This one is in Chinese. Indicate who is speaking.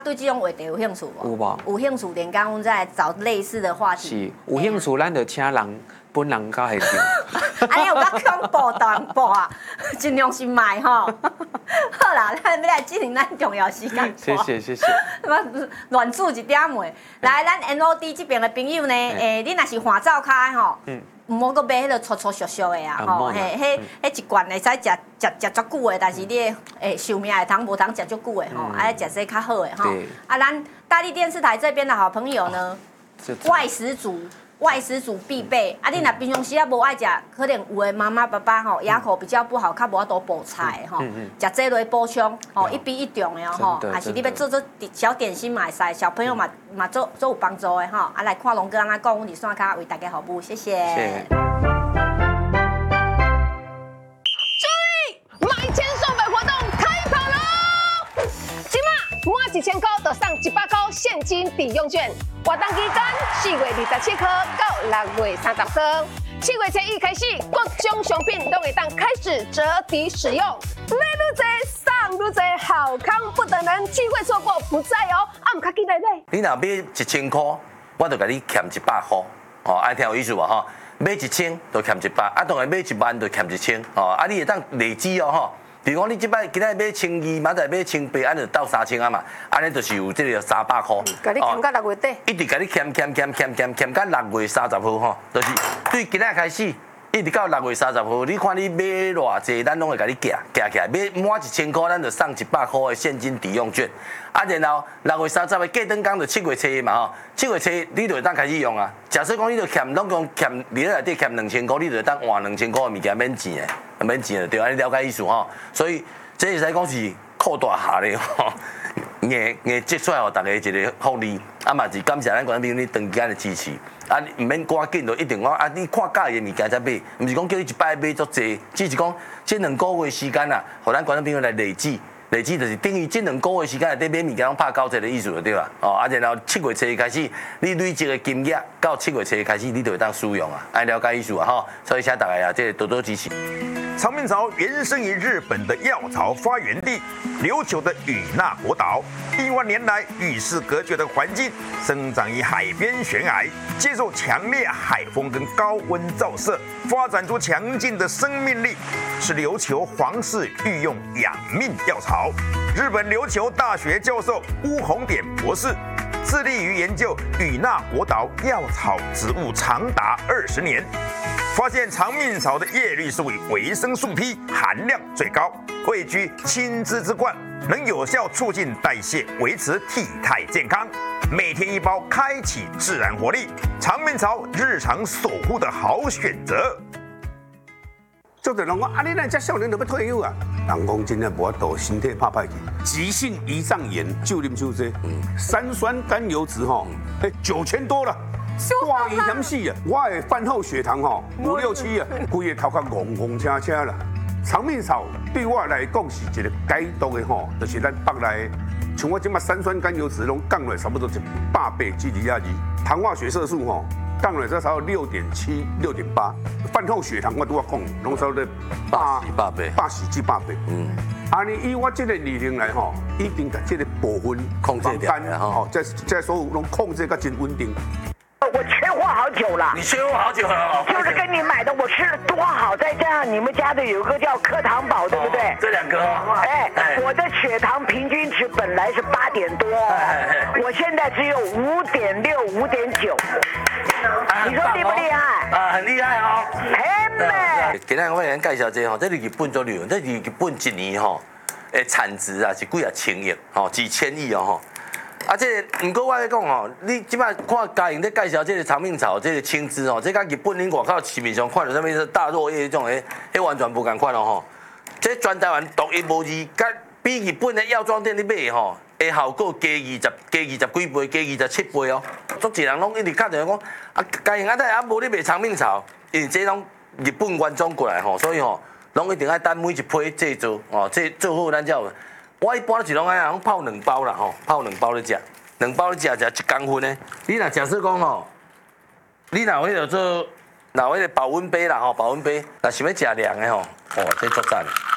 Speaker 1: 对这种话题有兴趣无？
Speaker 2: 有无？
Speaker 1: 有兴趣，连刚阮再来找类似的话题。
Speaker 2: 是有兴趣，咱就请人本人到现场。
Speaker 1: 安尼有较恐怖淡薄啊，尽量是卖吼。好啦，咱要来进行咱重要时间。
Speaker 2: 谢谢谢谢。
Speaker 1: 乱煮一点糜。来，咱 NOD 这边的朋友呢，你若是换灶卡吼，唔好搁买迄个粗粗俗俗的啊，吼，迄一罐会使食足久的，但是你寿命会通无通食足久的吼，爱食些较好的吼。啊，咱大力电视台这边的好朋友呢，外食族必备。啊，你若平常时啊无爱食，可能有的妈妈爸爸吼牙口比较不好，较无法度补菜吼，食这类补充吼，一比一重的吼，还是你要做小点心嘛会使，小朋友嘛做有帮助的吼。啊，来看龙哥安怎讲，阮伫线卡为大家服务，谢谢。
Speaker 3: 买千送百活动开跑喽！今嘛满1000块就送100块现金抵用券，活动期间4月27号到6月30号，7月初一开始，各种商品都会当开始折抵使用，买愈多送愈多，好康不等人，机会错过不再哦！啊，唔较记得买。
Speaker 4: 你若买1000块，我就甲你欠100块，哦，爱听有意思无吼？买1000就欠100，啊，当然买1万就欠1000，哦，啊，你会当累积哦吼。比如讲，你即摆今仔买1200，明仔买1800，安就到3000啊嘛，安尼就是有这个300块。
Speaker 3: 甲你欠到6月底。
Speaker 4: 一直甲你欠到6月30号吼，就是对今仔开始，一直到6月30号，你看你买偌济，咱拢会甲你夹起来，买满1000块，咱就送100块的现金抵用券。啊，然后6月30号过灯工就7月初一嘛吼，7月初一你就会当开始用啊。假设讲你就欠总共欠你内底欠2000块，你就会当换2000块的物件免钱的，免钱的对，安尼了解意思吼。所以这会使讲是扩大下咧吼，硬积出来互大家一个福利，啊嘛是感谢咱观众朋友你长期的支持。啊，唔免赶紧就一定讲啊，你看介意的物件才买，唔是讲叫你一摆买足济，只是讲这2个月时间啊，互咱观众朋友来累积。累积就是等于这2个月时间内底买物件拢拍9折的意思就对啦。哦，啊，然后7月初一开始，你累积的金额到7月初一开始，你就会当使用啊，爱了解意思啊吼。所以请大家啊，这多多支持。
Speaker 5: 长命草原生于日本的药草发源地琉球的与那国岛，亿万年来与世隔绝的环境，生长于海边悬崖，接受强烈海风跟高温照射，发展出强劲的生命力，是琉球皇室御用养命药草。日本琉球大学教授巫红典博士致力于研究与那国岛药草植物长达20年，发现长命草的叶绿素与维生素 P 含量最高，位居青枝之冠，能有效促进代谢，维持体态健康。每天1包，开启自然活力，长命草日常守护的好选择。
Speaker 6: 做者人讲啊，你那遮少年就要退休啊？人讲真正无法度，身体拍歹去，急性胰脏炎，就啉伤济，三酸甘油酯吼，9000多了。哇，伊嫌死啊！我的饭后血糖吼5、6、7啊，规个头壳戆车车啦。长命草对我来讲是一个解毒的吼，就是咱北内的，像我即马三酸甘油酯拢降落差不多100倍至200，糖化血色素吼降落差不多6.7、6.8，饭后血糖我拄我讲，拢差不多
Speaker 4: 80倍
Speaker 6: ，80至100倍。安尼以我这个理论来吼，一定把这个部分
Speaker 4: 控制掉，
Speaker 6: 吼，在所有拢控制个真稳定。
Speaker 7: 我缺货好久了，
Speaker 4: 你缺货好久了，
Speaker 7: 就是跟你买的，我吃的多好，再加上你们家的有个叫课堂宝，对不对？
Speaker 4: 这2个
Speaker 7: 我的血糖平均值本来是8点多，我现在只有5.6、5.9，你说厉不厉害？
Speaker 4: 啊，很厉害哦。
Speaker 7: 很美。
Speaker 4: 今天我来介绍这吼，这是日本做牛，这日本1年吼，产值啊是几啊千亿，吼几千亿哦吼。啊，这不过我咧讲吼，你即摆看家营咧介绍这个长命草、这个青枝吼，这甲日本恁外口市面上看到啥物大落叶这种迄完全无共款咯吼。这全台湾独一无二，甲比日本的药妆店你买吼，的效果加20几倍，加27倍哦。足侪人拢一直敲电话讲，啊家营啊无咧卖长命草，因为这拢日本原装过来吼，所以吼拢一定爱等每一批制作哦，这做好咱才有。我一般是拢安样泡2包啦吼，泡2包咧食，2包咧食1公分呢。你若假设讲吼，你若迄个做，若迄个保温杯啦吼，保温杯，若想要食凉的吼，哦，这足赞。